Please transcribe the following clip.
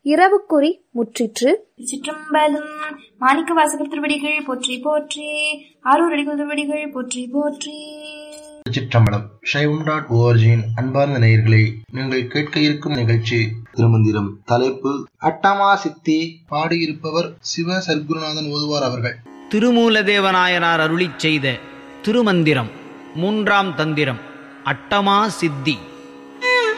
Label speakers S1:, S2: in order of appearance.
S1: இரவுக்குறி முற்றிற்று.
S2: சிற்றம்பலம். மாணிக்க வாசகர் திருவடிகள் போற்றி போற்றி. ஆரூர் அடிகள் திருவடிகள் போற்றி போற்றி.
S3: சிற்றம்பலம். சைவம்.org-இன் அன்பார்ந்த நேயர்களே, நீங்கள் கேட்க இருக்கும் நிகழ்ச்சி திருமந்திரம். தலைப்பு அட்டமா சித்தி. பாடியிருப்பவர் சிவ சர்க்குருநாதன் ஓதுவார் அவர்கள்.
S4: திருமூலதேவநாயனார் அருளிச் செய்த திருமந்திரம் 3ஆம் தந்திரம். அட்டமா சித்தி.